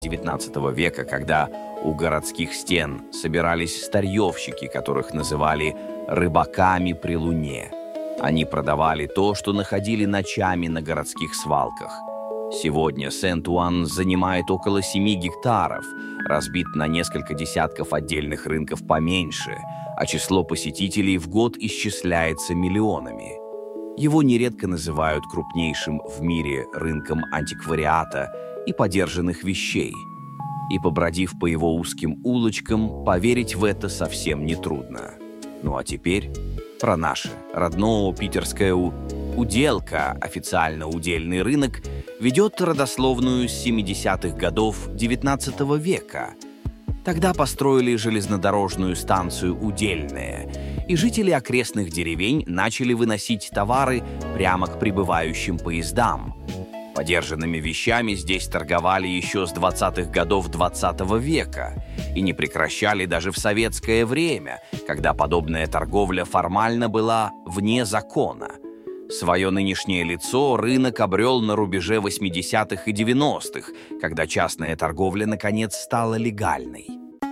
XIX века, когда у городских стен собирались старьевщики, которых называли «рыбаками при луне». Они продавали то, что находили ночами на городских свалках. Сегодня Сент-Уан занимает около 7 гектаров, разбит на несколько десятков отдельных рынков поменьше, а число посетителей в год исчисляется миллионами. Его нередко называют крупнейшим в мире рынком антиквариата и подержанных вещей. И, побродив по его узким улочкам, поверить в это совсем нетрудно. Ну а теперь про наше родное питерское Уделка, официально удельный рынок, ведет родословную с 70-х годов XIX века. Тогда построили железнодорожную станцию «Удельная», и жители окрестных деревень начали выносить товары прямо к прибывающим поездам. Подержанными вещами здесь торговали еще с 20-х годов XX века и не прекращали даже в советское время, когда подобная торговля формально была вне закона. Свое нынешнее лицо рынок обрел на рубеже 80-х и 90-х, когда частная торговля наконец стала легальной.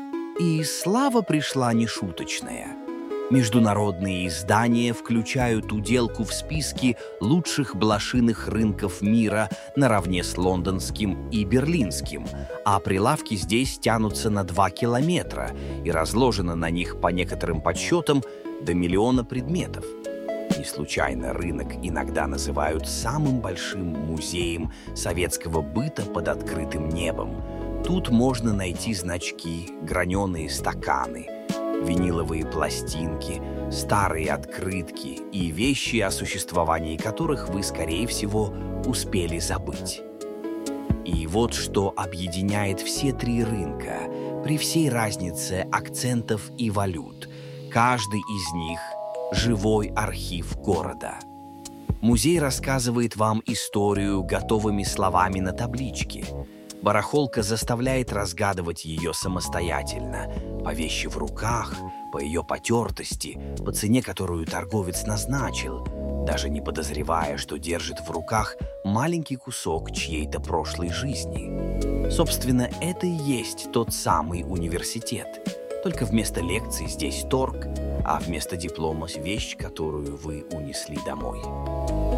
И слава пришла нешуточная. Международные издания включают Уделку в списки лучших блошиных рынков мира наравне с лондонским и берлинским, а прилавки здесь тянутся на 2 километра и разложено на них, по некоторым подсчетам, до 1 миллиона предметов. Не случайно рынок иногда называют самым большим музеем советского быта под открытым небом. Тут можно найти значки, граненые стаканы, виниловые пластинки, старые открытки и вещи, о существовании которых вы, скорее всего, успели забыть. И вот что объединяет все 3 рынка, при всей разнице акцентов и валют. Каждый из них – живой архив города. Музей рассказывает вам историю готовыми словами на табличке. Барахолка заставляет разгадывать ее самостоятельно, по вещи в руках, по ее потертости, по цене, которую торговец назначил, даже не подозревая, что держит в руках маленький кусок чьей-то прошлой жизни. Собственно, это и есть тот самый университет. Только вместо лекций здесь торг, а вместо диплома – вещь, которую вы унесли домой.